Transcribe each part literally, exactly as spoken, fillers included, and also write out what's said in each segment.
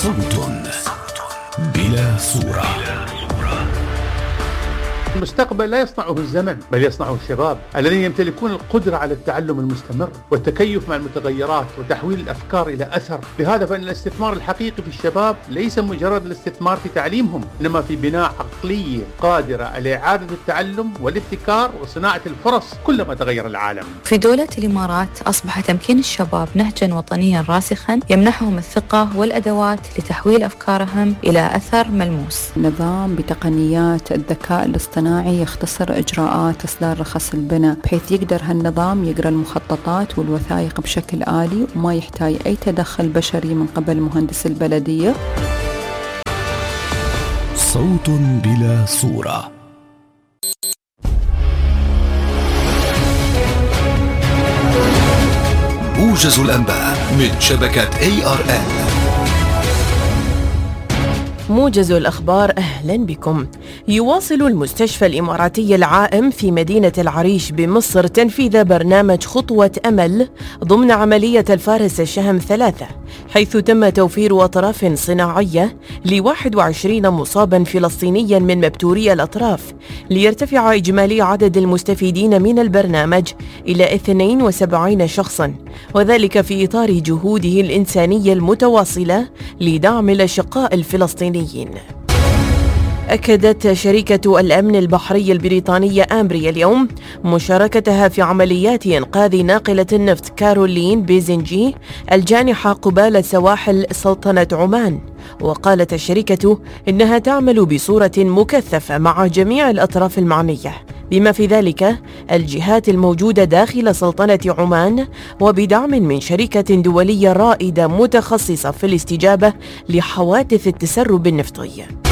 صوت بلا صورة. المستقبل لا يصنعه الزمن بل يصنعه الشباب الذين يمتلكون القدرة على التعلم المستمر والتكيف مع المتغيرات وتحويل الأفكار إلى أثر. لهذا فإن الاستثمار الحقيقي في الشباب ليس مجرد الاستثمار في تعليمهم، إنما في بناء عقلية قادرة على إعادة التعلم والابتكار وصناعة الفرص كلما تغير العالم. في دولة الإمارات أصبح تمكين الشباب نهجا وطنيا راسخا يمنحهم الثقة والأدوات لتحويل أفكارهم إلى أثر ملموس. نظام بتقنيات الذكاء الاصطناعي يختصر إجراءات إصدار رخص البناء، بحيث يقدر هالنظام يقرأ المخططات والوثائق بشكل آلي وما يحتاج أي تدخل بشري من قبل مهندس البلدية. صوت بلا صورة. موجز الأنباء من شبكة إيه آر إل. موجز الأخبار، أهلا بكم. يواصل المستشفى الإماراتي العائم في مدينة العريش بمصر تنفيذ برنامج خطوة أمل ضمن عملية الفارس الشهم ثلاثة، حيث تم توفير أطراف صناعية لواحد وعشرين مصابا فلسطينيا من مبتوري الأطراف، ليرتفع إجمالي عدد المستفيدين من البرنامج إلى اثنين وسبعين شخصا، وذلك في إطار جهوده الإنسانية المتواصلة لدعم الأشقاء الفلسطينيين. أكدت شركة الأمن البحري البريطانية أمبري اليوم مشاركتها في عمليات إنقاذ ناقلة النفط كارولين بيزنجي الجانحة قبالة سواحل سلطنة عمان. وقالت الشركة إنها تعمل بصورة مكثفة مع جميع الأطراف المعنية، بما في ذلك الجهات الموجودة داخل سلطنة عمان، وبدعم من شركة دولية رائدة متخصصة في الاستجابة لحوادث التسرب النفطي.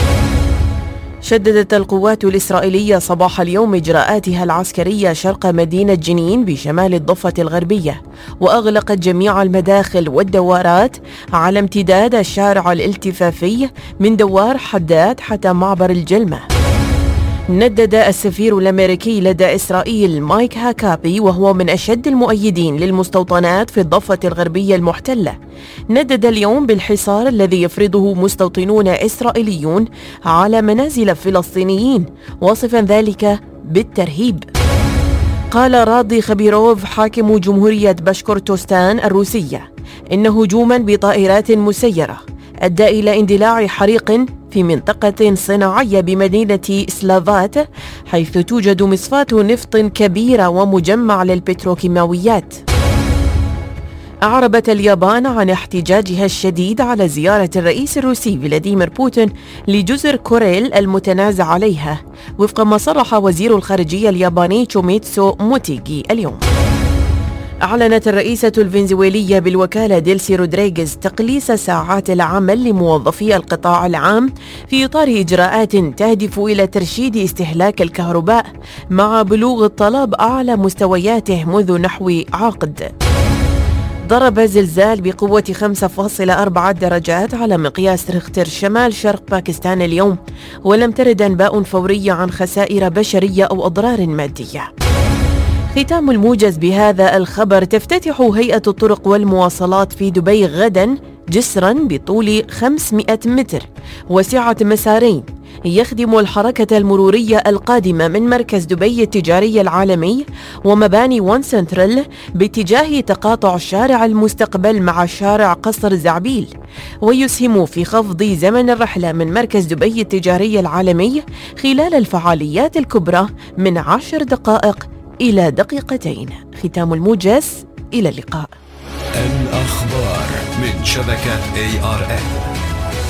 شددت القوات الإسرائيلية صباح اليوم إجراءاتها العسكرية شرق مدينة جنين بشمال الضفة الغربية، وأغلقت جميع المداخل والدوارات على امتداد الشارع الالتفافي من دوار حداد حتى معبر الجلمة. ندد السفير الأمريكي لدى إسرائيل مايك هاكابي، وهو من أشد المؤيدين للمستوطنات في الضفة الغربية المحتلة، ندد اليوم بالحصار الذي يفرضه مستوطنون إسرائيليون على منازل فلسطينيين، واصفا ذلك بالترهيب. قال راضي خبيروف حاكم جمهورية باشكورتوستان الروسية إن هجوما بطائرات مسيرة أدى إلى اندلاع حريق في منطقة صناعية بمدينة سلافات، حيث توجد مصفاة نفط كبيرة ومجمع للبتروكيماويات. أعربت اليابان عن احتجاجها الشديد على زيارة الرئيس الروسي فلاديمير بوتين لجزر كوريل المتنازع عليها، وفق ما صرح وزير الخارجية الياباني توميتسو موتيغي اليوم. أعلنت الرئيسة الفنزويلية بالوكالة ديلسي رودريغيز تقليص ساعات العمل لموظفي القطاع العام في إطار إجراءات تهدف إلى ترشيد استهلاك الكهرباء مع بلوغ الطلب أعلى مستوياته منذ نحو عقد. ضرب زلزال بقوة خمسة فاصلة أربعة درجات على مقياس ريختر شمال شرق باكستان اليوم، ولم ترد أنباء فورية عن خسائر بشرية أو أضرار مادية. ختام الموجز بهذا الخبر: تفتتح هيئة الطرق والمواصلات في دبي غدا جسرا بطول خمسمائة متر وسعة مسارين يخدم الحركة المرورية القادمة من مركز دبي التجاري العالمي ومباني وان سنترال باتجاه تقاطع شارع المستقبل مع شارع قصر زعبيل، ويسهم في خفض زمن الرحلة من مركز دبي التجاري العالمي خلال الفعاليات الكبرى من عشر دقائق إلى دقيقتين. ختام الموجز، إلى اللقاء. الأخبار من شبكة إيه آر إل.